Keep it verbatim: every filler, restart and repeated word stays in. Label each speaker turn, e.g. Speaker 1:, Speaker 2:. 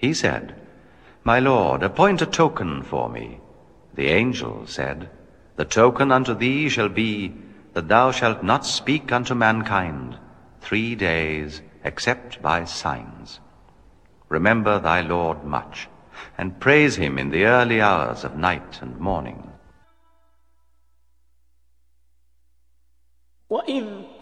Speaker 1: He said, My Lord, appoint a token for me. The angel said, The token unto thee shall be that thou shalt not speak unto mankind three days except by signs. Remember thy Lord much, and praise him in the early hours of night and morning.
Speaker 2: وَإِذْ